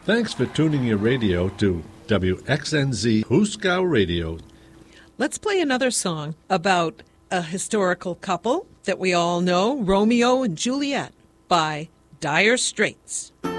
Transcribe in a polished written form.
Thanks for tuning your radio to WXNZ Huskow Radio. Let's play another song about a historical couple that we all know, Romeo and Juliet by Dire Straits.